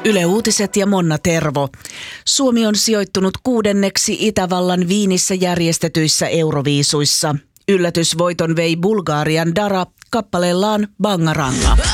Yle Uutiset ja Monna Tervo. Suomi on sijoittunut 6. Itävallan Viinissä järjestetyissä Euroviisuissa. Yllätysvoiton vei Bulgarian Dara kappaleellaan Bangaranga.